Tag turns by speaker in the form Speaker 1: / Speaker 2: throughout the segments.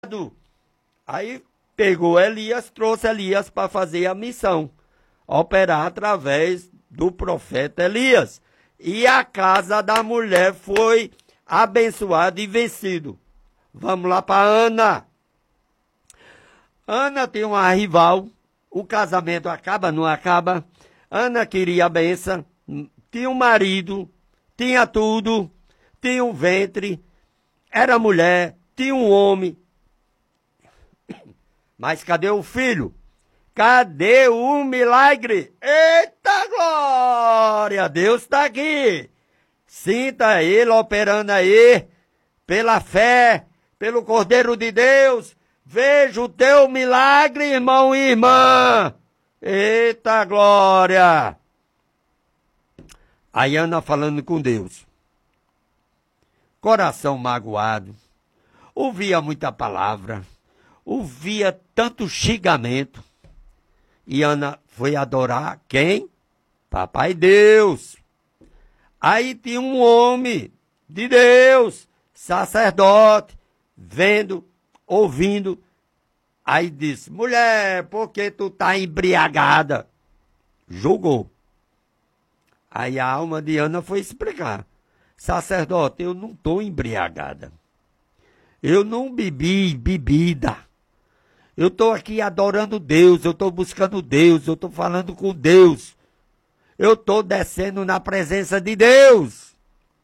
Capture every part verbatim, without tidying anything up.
Speaker 1: Aí pegou Elias, trouxe Elias para fazer a missão, operar através do profeta Elias. E a casa da mulher foi abençoada e vencido. Vamos lá para Ana. Ana tem uma rival, o casamento acaba, não acaba. Ana queria a benção, tinha um marido, tinha tudo, tinha um ventre, era mulher, tinha um homem. Mas cadê o filho? Cadê o milagre? Eita glória! Deus está aqui. Sinta ele operando aí, pela fé, pelo Cordeiro de Deus. Veja o teu milagre, irmão e irmã. Eita glória! Aí Ana falando com Deus. Coração magoado. Ouvia muita palavra. Ouvia tanto xingamento. E Ana foi adorar quem? Papai Deus. Aí tinha um homem de Deus, sacerdote, vendo, ouvindo. Aí disse, mulher, por que tu tá embriagada? Julgou. Aí a alma de Ana foi explicar. Sacerdote, eu não tô embriagada. Eu não bebi bebida. Eu estou aqui adorando Deus, eu estou buscando Deus, eu estou falando com Deus. Eu estou descendo na presença de Deus.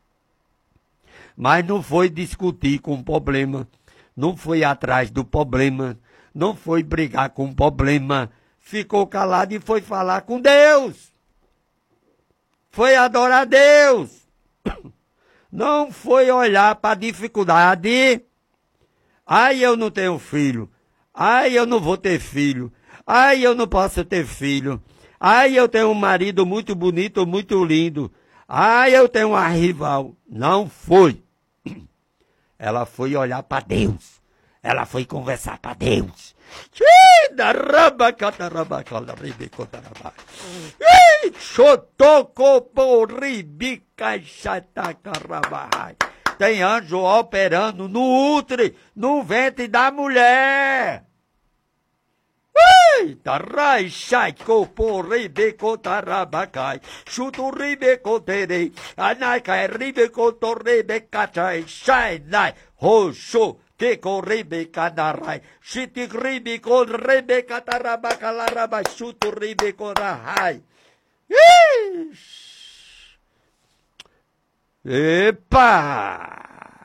Speaker 1: Mas não foi discutir com o problema, não foi atrás do problema, não foi brigar com o problema. Ficou calado e foi falar com Deus. Foi adorar Deus. Não foi olhar para a dificuldade. Ai, eu não tenho filho. Ai, eu não vou ter filho. Ai, eu não posso ter filho. Ai, eu tenho um marido muito bonito, muito lindo. Ai, eu tenho uma rival. Não foi. Ela foi olhar para Deus. Ela foi conversar para Deus. Tem anjo operando no útero, no ventre da mulher. Eita, rai, chai, copo, ribe, cotarabacai, chuto, ribe, coterei, anaikai, ribe, cotorribe, cachai, chai, nai, roxo, que corribe, canarai, chiti, ribe, corribe, catarabacalaraba, chuto, ribe, corahai. Epa!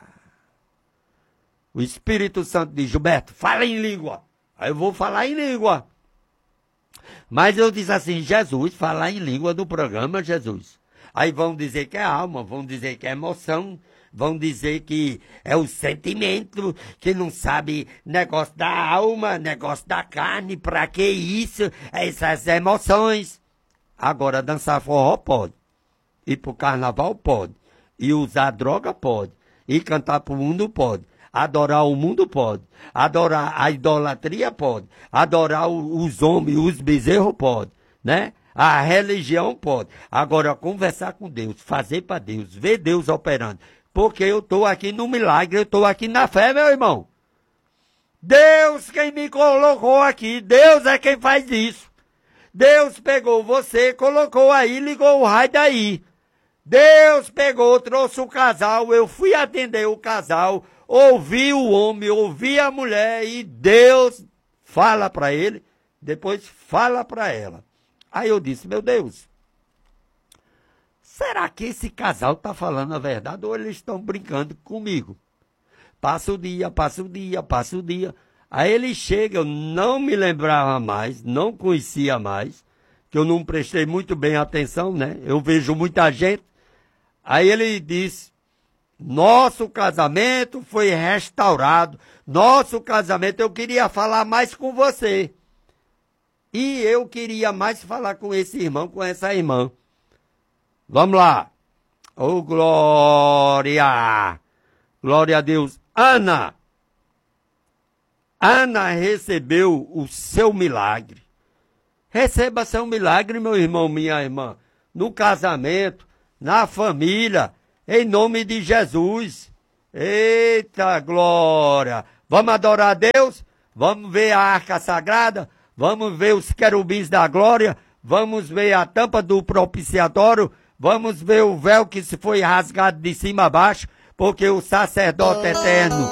Speaker 1: O Espírito Santo diz, Gilberto, fala em língua. Aí eu vou falar em língua. Mas eu disse assim, Jesus, falar em língua do programa, Jesus. Aí vão dizer que é alma, vão dizer que é emoção, vão dizer que é o sentimento, que não sabe negócio da alma, negócio da carne, pra que isso, essas emoções. Agora, dançar forró pode, ir pro carnaval pode, e usar droga pode, e cantar pro mundo pode. Adorar o mundo pode, adorar a idolatria pode, adorar os homens, os bezerros pode, né? A religião pode. Agora, conversar com Deus, fazer para Deus, ver Deus operando. Porque eu estou aqui no milagre, eu estou aqui na fé, meu irmão. Deus quem me colocou aqui, Deus é quem faz isso. Deus pegou você, colocou aí, ligou o raio daí. Deus pegou, trouxe o casal, eu fui atender o casal, ouvi o homem, ouvi a mulher e Deus fala para ele, depois fala para ela. Aí eu disse, meu Deus, será que esse casal está falando a verdade ou eles estão brincando comigo? Passa o dia, passa o dia, passa o dia. Aí ele chega, eu não me lembrava mais, não conhecia mais, que eu não prestei muito bem atenção, né? Eu vejo muita gente. Aí ele disse, nosso casamento foi restaurado, nosso casamento, eu queria falar mais com você. E eu queria mais falar com esse irmão, com essa irmã. Vamos lá. Oh, glória! Glória a Deus. Ana! Ana recebeu o seu milagre. Receba seu milagre, meu irmão, minha irmã. No casamento, na família, em nome de Jesus. Eita glória! Vamos adorar a Deus, vamos ver a arca sagrada, vamos ver os querubins da glória, vamos ver a tampa do propiciatório, vamos ver o véu que se foi rasgado de cima a baixo, porque o sacerdote eterno